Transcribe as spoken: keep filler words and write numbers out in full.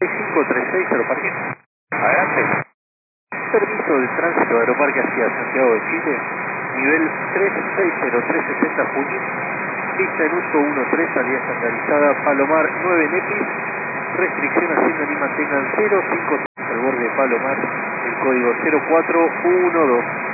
cinco tres seis, Aeroparque. Adelante. Permiso de tránsito de Aeroparque hacia Santiago de Chile, nivel tres seis cero tres sesenta Junín, pista en uso uno tres, salida estandarizada, Palomar nueve Nepis, restricción asciendan y mantengan cero cinco al borde de Palomar, el código cero cuatro uno dos.